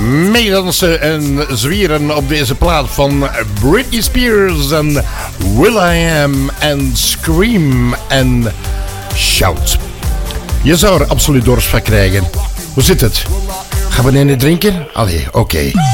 meedansen en zwieren op deze plaat van Britney Spears en will.i.am en Scream en Shout. Je zou er absoluut dorst van krijgen. Hoe zit het? Gaan we een drinken? Allee, oké.